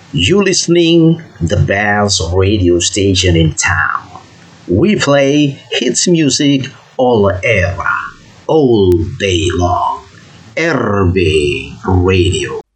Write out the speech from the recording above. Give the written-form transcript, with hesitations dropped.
You listening the best radio station in town. We play hits music all era, all day long. RB Radio.